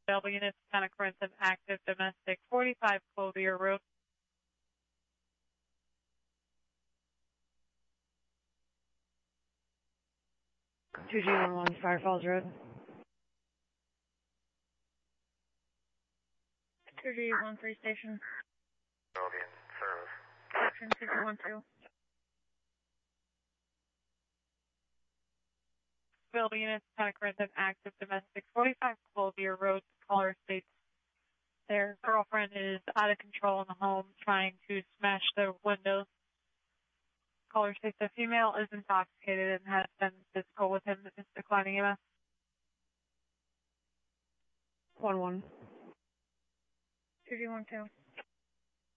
Available units, Santa Corinth, active domestic, 45 Clothier Road. Two G11 Fire Falls Road. 2G13 station. Alien service. Action 212. Available units, Santa Corinth, active domestic, 45 Clothier Road. Caller states their girlfriend is out of control in the home, trying to smash the windows. Caller states the female is intoxicated and has been physical with him and is declining EMS. 1-1. 2G12.